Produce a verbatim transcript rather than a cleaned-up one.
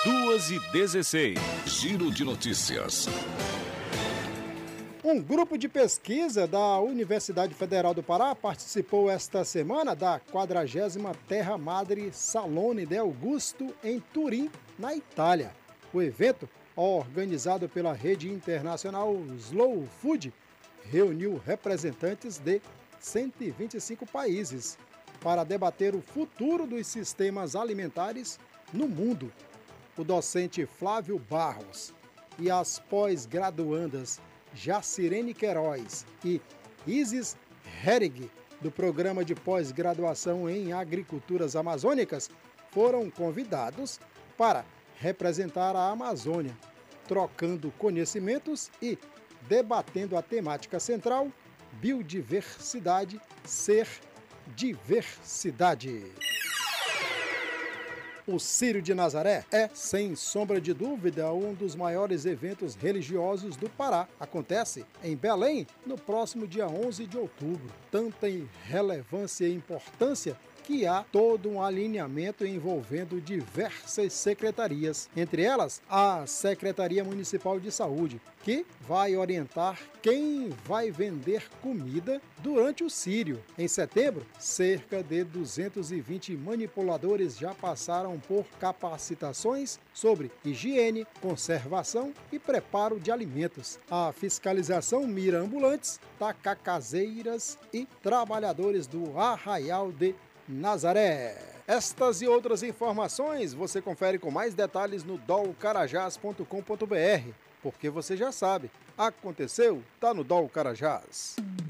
duas e dezesseis. Giro de notícias. Um grupo de pesquisa da Universidade Federal do Pará participou esta semana da quadragésima Terra Madre Salone de Augusto em Turim, na Itália. O evento, organizado pela rede internacional Slow Food, reuniu representantes de cento e vinte e cinco países para debater o futuro dos sistemas alimentares no mundo. O docente Flávio Barros e as pós-graduandas Jacirene Queiroz e Isis Herig, do Programa de Pós-Graduação em Agriculturas Amazônicas, foram convidados para representar a Amazônia, trocando conhecimentos e debatendo a temática central: biodiversidade, ser diversidade. O Círio de Nazaré é, sem sombra de dúvida, um dos maiores eventos religiosos do Pará. Acontece em Belém no próximo dia onze de outubro. Tanta relevância e importância que há todo um alinhamento envolvendo diversas secretarias, entre elas a Secretaria Municipal de Saúde, que vai orientar quem vai vender comida durante o Círio. Em setembro, cerca de duzentos e vinte manipuladores já passaram por capacitações sobre higiene, conservação e preparo de alimentos. A fiscalização mira ambulantes, tacacazeiras e trabalhadores do Arraial de Nazaré. Estas e outras informações você confere com mais detalhes no dol carajás ponto com ponto br, porque você já sabe, aconteceu, tá no Dol Carajás.